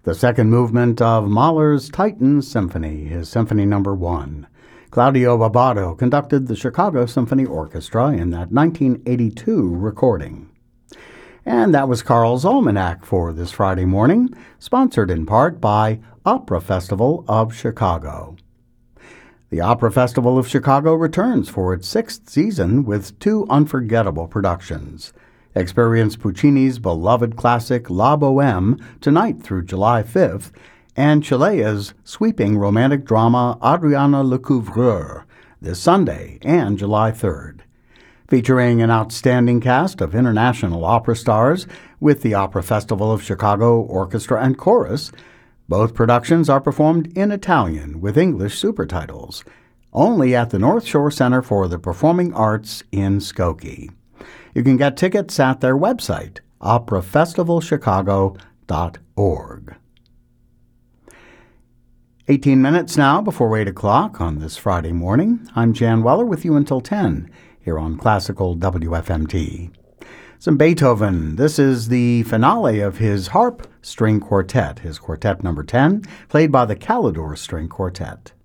The second movement of Mahler's Titan Symphony, his Symphony No. 1. Claudio Abbado conducted the Chicago Symphony Orchestra in that 1982 recording. And that was Carl's Almanac for this Friday morning, sponsored in part by Opera Festival of Chicago. The Opera Festival of Chicago returns for its 6th season with 2 unforgettable productions. Experience Puccini's beloved classic La Bohème tonight through July 5th, and Chilea's sweeping romantic drama Adriana Lecouvreur this Sunday and July 3rd. Featuring an outstanding cast of international opera stars with the Opera Festival of Chicago Orchestra and Chorus, both productions are performed in Italian with English supertitles, only at the North Shore Center for the Performing Arts in Skokie. You can get tickets at their website, operafestivalchicago.org. 18 minutes now before 8 o'clock on this Friday morning. I'm Jan Weller with you until 10 here on Classical WFMT. Some Beethoven. This is the finale of his harp string quartet, his quartet number 10, played by the Calidore String Quartet.